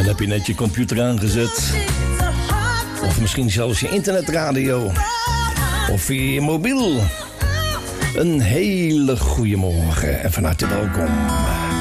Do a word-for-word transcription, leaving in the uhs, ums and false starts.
Dan heb je net je computer aangezet. Of misschien zelfs je internetradio. Of via je mobiel. Een hele goede morgen en van harte welkom